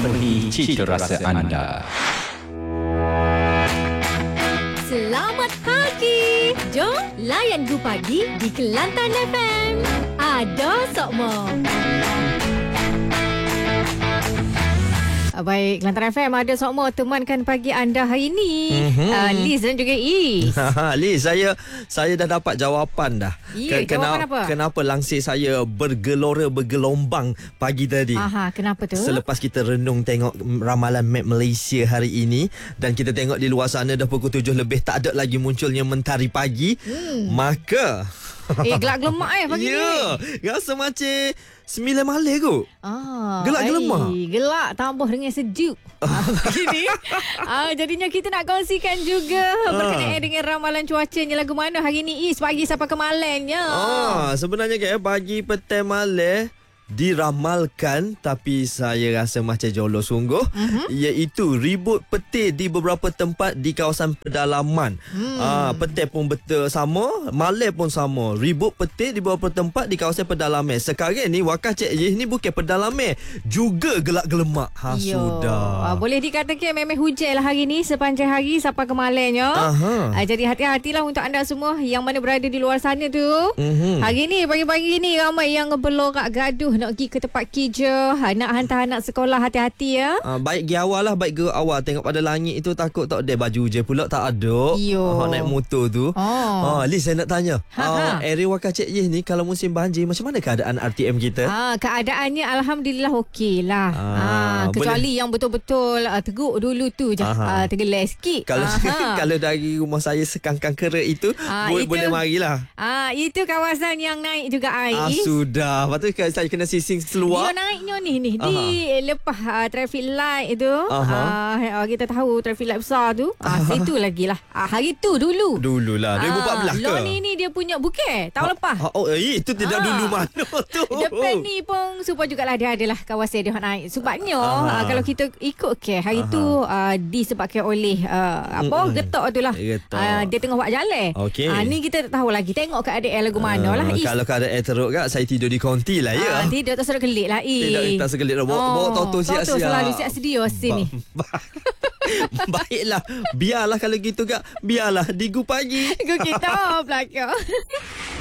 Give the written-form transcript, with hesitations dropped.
penuhi cita rasa anda. Selamat pagi. Jom layan Gu Pagi di Kelantan FM. Ada Sokmo. Baik, Kelantan FM ada Sokmo temankan pagi anda hari ini. Liz dan juga Is. Liz, saya dah dapat jawapan dah. Ya, jawapan apa? Kenapa langsir saya bergelombang pagi tadi? Kenapa tu? Selepas kita renung tengok ramalan map Malaysia hari ini dan kita tengok di luar sana dah pukul 7 lebih tak ada lagi munculnya mentari pagi, maka gelak gelemak pagi ni. Ya, rasa macam 9 malam kot. Gelak gelemak. Gelak tambah dengan sejuk. Begini. Jadinya kita nak kongsikan juga berkenaan dengan ramalan cuacanya lagu mana hari ni Is pagi sampai ke malamnya. Sebenarnya kan pagi petang malam diramalkan, tapi saya rasa macam jolo sungguh, iaitu ribut petir di beberapa tempat di kawasan pedalaman. Petir pun betul sama, malam pun sama, ribut petir di beberapa tempat di kawasan pedalaman. Sekarang ni wakaf Cik Yeh ni bukan pedalaman, juga gelak gelemak. Sudah boleh dikatakan memang hujan lah hari ni sepanjang hari sampai ke malamnya. Jadi hati-hatilah untuk anda semua yang mana berada di luar sana tu. Hari ni pagi-pagi ni ramai yang berlorak gaduh nak pergi ke tempat kerja, nak hantar anak sekolah, hati-hati ya. Baik pergi awal lah, baik ke awal tengok pada langit itu takut tak ada baju je pula tak ada. Naik motor tu. Liz, saya nak tanya. Area wakaf Cik Yeh ni kalau musim banjir macam mana keadaan RTM kita? Keadaannya alhamdulillah okey lah. Kecuali yang betul-betul teruk dulu tu je, tergelar sikit. Kalau dari rumah saya sekangkang kerik itu, boleh marilah. Itu kawasan yang naik juga air. Sudah. Lepas tu saya kena sising seluar. Dia naiknya ni di lepas traffic light tu. Kita tahu traffic light besar tu. Situ lagi lah. Hari tu dululah 2014 ke? Law ni dia punya bukan tahun lepas. Itu tidak dulu mana tu. Depan ni pun supaya jugalah dia adalah kawasan dia naik. Sebabnya kalau kita ikut hari tu disebabkan oleh getok tu lah. Dia tengah buat jalan. Ni kita tak tahu lagi. Tengok keadaan lagu mana lah. Kalau keadaan teruk kak, saya tidur di konti lah ya. Tidak tak sedar gelik lah. Tidak segelik dah. Bawa Toto siap-siap. Toto selalu siap sedia sini. Baiklah. Biarlah kalau gitu kak. Biarlah di Gu Pagi. Gu kita belakang.